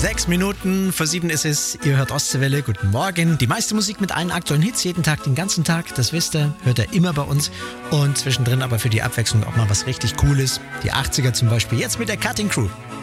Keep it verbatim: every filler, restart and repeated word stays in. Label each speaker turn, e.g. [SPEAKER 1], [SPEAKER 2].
[SPEAKER 1] Sechs Minuten vor sieben ist es. Ihr hört Ostseewelle. Guten Morgen. Die meiste Musik mit allen aktuellen Hits, jeden Tag, den ganzen Tag. Das wisst ihr, hört ihr immer bei uns. Und zwischendrin aber für die Abwechslung auch mal was richtig Cooles. Die achtziger zum Beispiel. Jetzt mit der Cutting Crew.